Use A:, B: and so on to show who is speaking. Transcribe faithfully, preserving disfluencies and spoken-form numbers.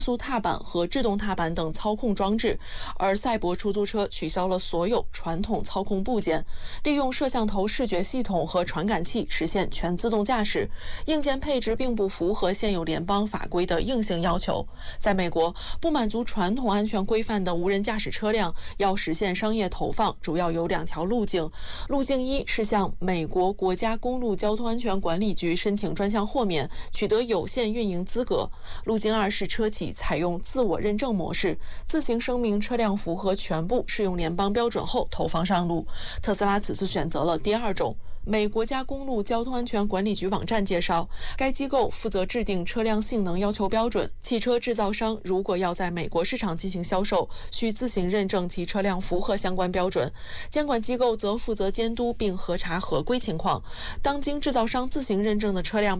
A: 速踏板和制动踏板等操控装置，而赛博出租车取消了所有传统操控部件，利用摄像头视觉系统和传感器实现全自动驾驶。硬件配置并不符合现有联邦法规的硬性要求。在美国，不满足传统安全规范的无人驾驶车辆要实现商业投放，主要有两条路径。路径一是向美国国家公路交通安全管理局申请专项豁免，取得有限运营资格。路径二是车企采用自我认证模式，自行声明车辆符合全部适用联邦标准后投放上路。特斯拉此次选择了第二种。美国家公路交通安全管理局网站介绍，该机构负责制定车辆性能要求标准。汽车制造商如果要在美国市场进行销售，需自行认证其车辆符合相关标准。监管机构则负责监督并核查合规情况。当经制造商自行认证的车辆